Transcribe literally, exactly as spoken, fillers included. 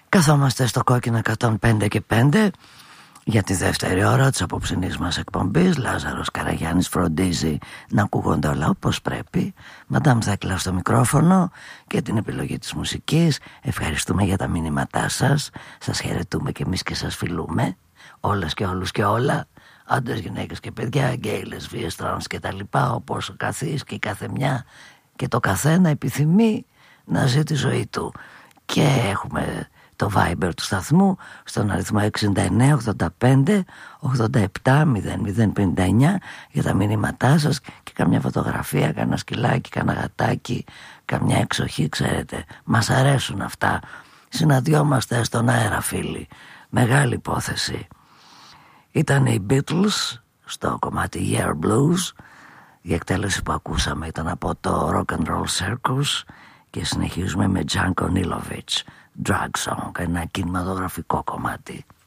Καθόμαστε στο κόκκινο εκατόν πέντε και πέντε για τη δεύτερη ώρα της απόψινής μας εκπομπής. Λάζαρος Καραγιάννης φροντίζει να ακούγονται όλα όπως πρέπει. Μαντάμ Θέκλα στο μικρόφωνο και την επιλογή της μουσικής. Ευχαριστούμε για τα μηνύματά σας. Σας χαιρετούμε και εμείς και σας φιλούμε. Όλες και όλους και όλα. Άντρες, γυναίκες και παιδιά, γκέι, λεσβίες, τρανς και τα λοιπά. Όπως ο καθής και η καθεμιά και το καθένα επιθυμεί να ζει τη ζωή του. Και έχουμε το Viber του σταθμού στον αριθμό εξήντα εννέα ογδόντα πέντε ογδόντα επτά μηδέν μηδέν πενήντα εννέα για τα μηνύματά σας και καμιά φωτογραφία, κανένα σκυλάκι, κανένα γατάκι, καμιά εξοχή, ξέρετε. Μας αρέσουν αυτά. Συναντιόμαστε στον αέρα, φίλοι. Μεγάλη υπόθεση. Ήταν οι Beatles στο κομμάτι Year Blues. Η εκτέλεση που ακούσαμε ήταν από το Rock and Roll Circus και συνεχίζουμε με Janko Nilovich, Drag Song, ένα κινηματογραφικό κομμάτι.